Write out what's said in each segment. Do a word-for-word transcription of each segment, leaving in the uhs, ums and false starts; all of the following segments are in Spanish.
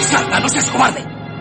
¡Salta, no seas cobarde!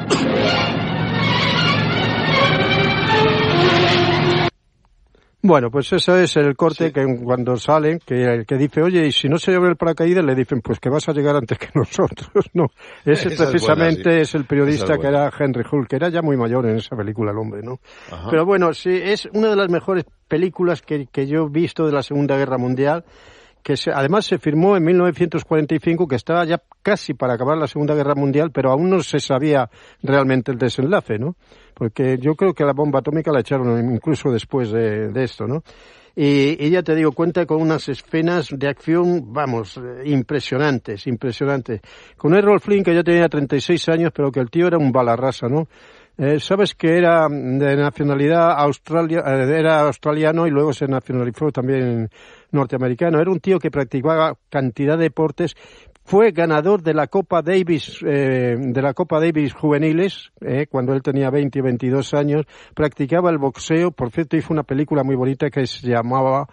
Bueno, pues eso es el corte sí. que cuando salen, que el que dice, oye, y si no se lleva el paracaídas, le dicen, pues que vas a llegar antes que nosotros. No, ese esa precisamente es, buena, sí. es el periodista es que era Henry Hull, que era ya muy mayor en esa película el hombre, ¿no? Ajá. Pero bueno, sí, es una de las mejores películas que, que yo he visto de la Segunda Guerra Mundial, que se, además se firmó en mil novecientos cuarenta y cinco, que estaba ya casi para acabar la Segunda Guerra Mundial, pero aún no se sabía realmente el desenlace, ¿no? Porque yo creo que la bomba atómica la echaron incluso después de, de esto, ¿no? Y, y ya te digo, cuenta con unas escenas de acción, vamos, impresionantes, impresionantes. Con Errol Flynn, que ya tenía treinta y seis años, pero que el tío era un bala rasa, ¿no? Eh, sabes que era de nacionalidad australia, eh, era australiano y luego se nacionalizó también norteamericano. Era un tío que practicaba cantidad de deportes. Fue ganador de la Copa Davis, eh, de la Copa Davis juveniles, eh, cuando él tenía veinte y veintidós años. Practicaba el boxeo. Por cierto, hizo una película muy bonita que se llamaba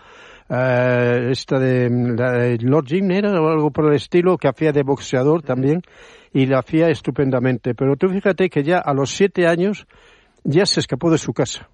eh, esta de, de Lord Jim, era o algo por el estilo, que hacía de boxeador también. Y la hacía estupendamente. Pero tú fíjate que ya a los siete años ya se escapó de su casa.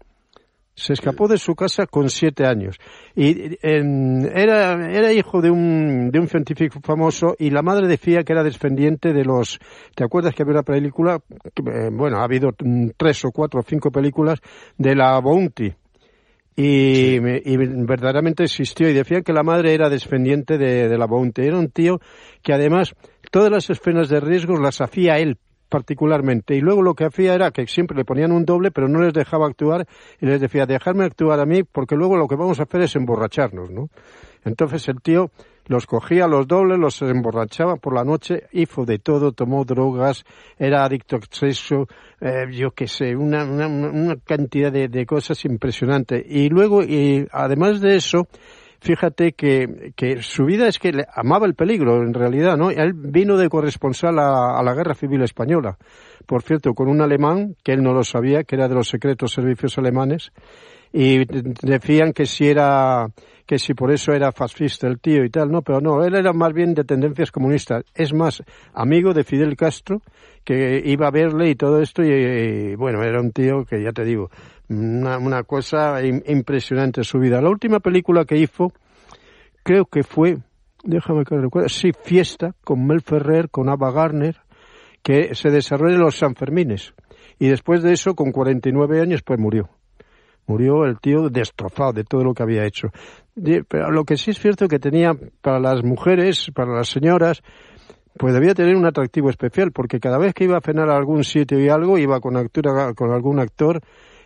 Se escapó de su casa con siete años. Y en, era, era hijo de un, de un científico famoso y la madre decía que era descendiente de los... ¿Te acuerdas que había una película? Eh, bueno, ha habido tres o cuatro o cinco películas de la Bounty. Y, sí. y verdaderamente existió. Y decían que la madre era descendiente de, de la Bounty. Era un tío que además todas las escenas de riesgos las hacía él particularmente. Y luego lo que hacía era que siempre le ponían un doble, pero no les dejaba actuar y les decía, dejadme actuar a mí porque luego lo que vamos a hacer es emborracharnos, ¿no? Entonces el tío los cogía los dobles, los emborrachaba por la noche, hizo de todo, tomó drogas, era adicto al sexo, eh, yo qué sé, una, una, una cantidad de, de cosas impresionantes. Y luego, y además de eso, fíjate que, que su vida es que le amaba el peligro, en realidad, ¿no? Él vino de corresponsal a, a la Guerra Civil Española, por cierto, con un alemán, que él no lo sabía, que era de los secretos servicios alemanes, y decían que si era, que si por eso era fascista el tío y tal, no, pero no, él era más bien de tendencias comunistas, es más, amigo de Fidel Castro, que iba a verle y todo esto, y, y bueno, era un tío que ya te digo, Una, una cosa impresionante su vida. La última película que hizo, creo que fue, déjame que recuerde, sí, Fiesta, con Mel Ferrer, con Ava Gardner, que se desarrolla en los Sanfermines. Y después de eso, con cuarenta y nueve años, pues murió. Murió el tío destrozado de todo lo que había hecho. Pero lo que sí es cierto que tenía, para las mujeres, para las señoras, pues debía tener un atractivo especial, porque cada vez que iba a cenar a algún sitio y algo, iba con, actura, con algún actor.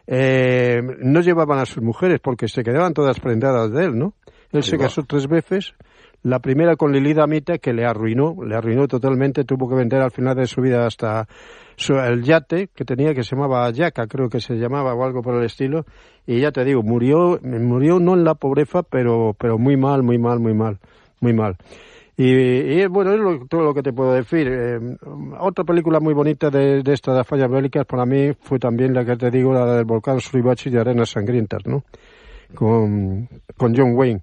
Eh, no llevaban a sus mujeres porque se quedaban todas prendadas de él, ¿no? Él se casó tres veces, la primera con Lili Damita, que le arruinó, le arruinó totalmente, tuvo que vender al final de su vida hasta su, el yate que tenía, que se llamaba Yaca, creo que se llamaba o algo por el estilo, y ya te digo, murió, murió no en la pobreza, pero, pero muy mal, muy mal, muy mal, muy mal. Y, y bueno, es lo, todo lo que te puedo decir. Eh, otra película muy bonita de, de esta de fallas bélicas para mí fue también la que te digo, la del volcán Suribachi de Arenas Sangrientas, ¿no? Con, con John Wayne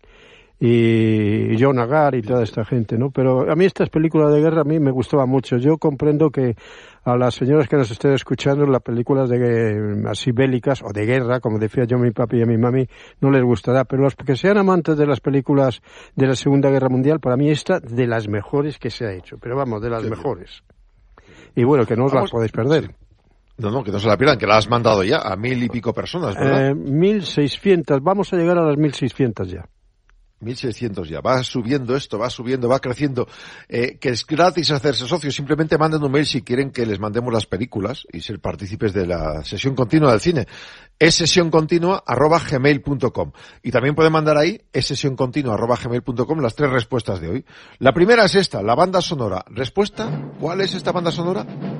y John Agar y toda esta gente, ¿no? Pero a mí estas películas de guerra a mí me gustaban mucho. Yo comprendo que a las señoras que nos estén escuchando las películas de así bélicas o de guerra, como decía yo mi papi y a mi mami, no les gustará, pero los que sean amantes de las películas de la Segunda Guerra Mundial, para mí esta de las mejores que se ha hecho, pero vamos, de las sí, mejores. Y bueno, que no os las podéis perder. Sí. No, no, que no se la pierdan, que la has mandado ya a mil y pico personas, ¿verdad? Eh, mil seiscientas, vamos a llegar a las mil seiscientas ya. mil seiscientos ya, va subiendo esto, va subiendo, va creciendo, eh, que es gratis hacerse socios, simplemente manden un mail si quieren que les mandemos las películas y ser partícipes de la sesión continua del cine. Es sesión continua arroba gmail punto com y también pueden mandar ahí es sesión continua arroba gmail punto com las tres respuestas de hoy. La primera es esta, la banda sonora. ¿Respuesta? ¿Cuál es esta banda sonora?